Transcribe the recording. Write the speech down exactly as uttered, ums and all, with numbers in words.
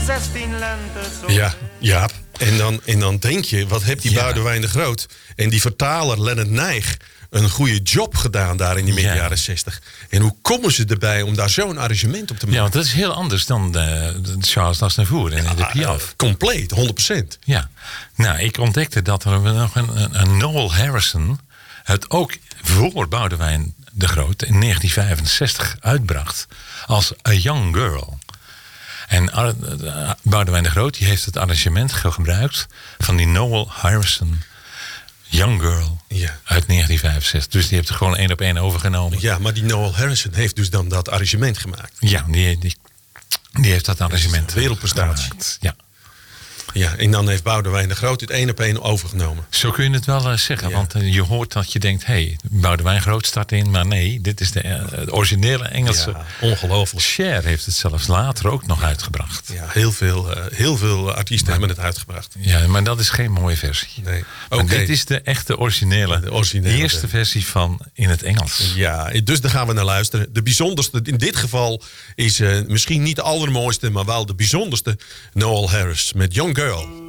zestien lente. Ja, ja. En dan, en dan denk je, wat heeft die ja. Boudewijn de Groot en die vertaler Lennart Nijg een goede job gedaan daar in die midden jaren zestig. En hoe komen ze erbij om daar zo'n arrangement op te maken? Ja, want dat is heel anders dan de, de Charles Aznavour en ja, de Piaf. Uh, compleet, honderd procent. Ja, nou, ik ontdekte dat er nog een, een, een Noel Harrison het ook voor Boudewijn de Groot in negentien vijfenzestig uitbracht als A Young Girl. En uh, Boudewijn de Groot die heeft het arrangement gebruikt van die Noel Harrison Young Girl ja. uit negentien vijfenzestig. Dus die heeft er gewoon één op één overgenomen. Ja, maar die Noel Harrison heeft dus dan dat arrangement gemaakt. Ja, die, die, die heeft dat arrangement dat wereldprestatie. gemaakt. Ja. Ja, en dan heeft Boudewijn de Groot het één op één overgenomen. Zo kun je het wel uh, zeggen. Ja. Want uh, je hoort dat je denkt, hé, hey, Boudewijn Groot start in. Maar nee, dit is de, uh, de originele Engelse. Ja, ongelooflijk. Cher heeft het zelfs later ook nog uitgebracht. Ja, heel veel, uh, heel veel artiesten maar, hebben het uitgebracht. Ja, maar dat is geen mooie versie. Nee. Okay. Dit is de echte originele, de originele eerste de... versie van in het Engels. Ja, dus daar gaan we naar luisteren. De bijzonderste in dit geval is uh, misschien niet de allermooiste, maar wel de bijzonderste Noel Harris met Young Girl.